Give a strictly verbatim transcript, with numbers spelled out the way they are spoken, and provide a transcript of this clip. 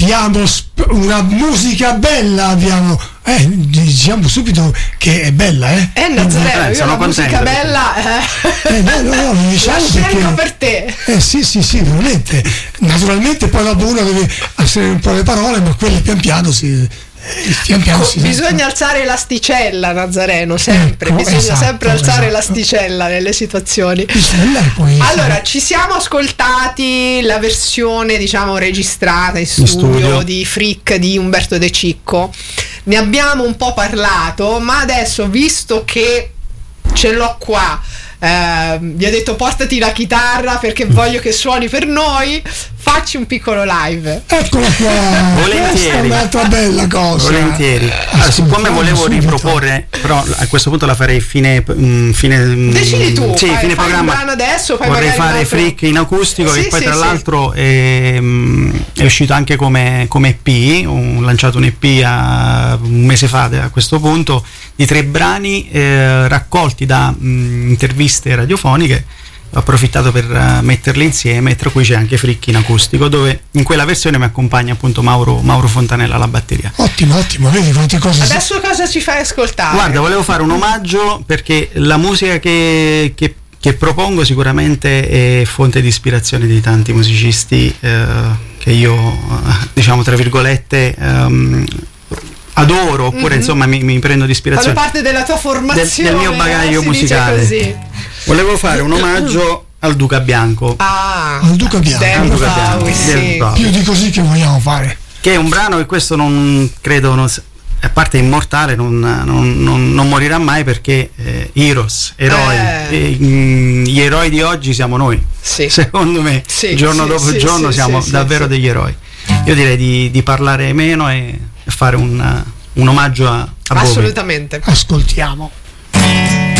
diamo sp- una musica bella, abbiamo eh, diciamo subito che è bella, eh? Eh, Nazareno, eh, io sono la musica contento. bella eh. Eh, no, no, no, lo diciamo la scelgo perché, per te. eh sì, sì, sì, veramente. Naturalmente poi dopo uno deve essere un po' le parole, ma quelle pian piano si. Pian piano si Bisogna alzare l'asticella, Nazareno, sempre, ecco, bisogna esatto, sempre alzare esatto. l'asticella nelle situazioni. Poi, allora, ci siamo ascoltati la versione, diciamo, registrata in studio, studio. di Freak di Umberto De Cicco. Ne abbiamo un po' parlato, ma adesso, visto che ce l'ho qua, eh, vi ho detto portati la chitarra perché voglio che suoni per noi, facci un piccolo live. Eccola qua, Volentieri. questa è un'altra bella cosa. Volentieri. Allora, siccome volevo riproporre, però a questo punto la farei fine, mh, fine Decidi tu, sì, fai, fine fai programma. un brano adesso, poi vorrei magari fare un altro. Freak in acustico, Sì, che poi sì, tra sì. l'altro è, mh, è uscito anche come, come E P, ho lanciato un E P a, un mese fa a questo punto, di tre brani eh, raccolti da mh, interviste radiofoniche. Ho approfittato per uh, metterle insieme, tra cui c'è anche Freak in acustico, dove in quella versione mi accompagna appunto Mauro, Mauro Fontanella alla batteria. Ottimo, ottimo, vedi quante cose. Adesso cosa ci fai ascoltare? Guarda, volevo fare un omaggio perché la musica che, che, che propongo sicuramente è fonte di ispirazione di tanti musicisti eh, che io, diciamo tra virgolette, um, adoro, oppure mm-hmm. insomma mi, mi prendo di ispirazione. Fanno parte della tua formazione, del, del mio bagaglio eh, si musicale. dice così. Volevo fare un omaggio al Duca Bianco. Ah, al Duca Bianco, David Duca Bianco, Bowie, David sì. Bowie. più di così che vogliamo fare. Che è un brano che questo non credo, non, a parte immortale, non, non, non, non morirà mai, perché eh, Heroes, eroi, Eh. eh, mh, gli eroi di oggi siamo noi. Sì. Secondo me, Sì, giorno sì, dopo sì, giorno sì, siamo sì, davvero sì. degli eroi. Io direi di, di parlare meno e fare un, un omaggio a, a Bowie. Assolutamente. Ascoltiamo.